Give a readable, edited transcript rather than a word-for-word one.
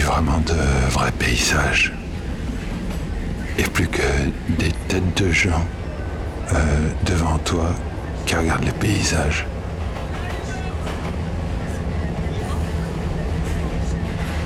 vu vraiment de vrais paysages. Et plus que des têtes de gens devant toi qui regardent les paysages.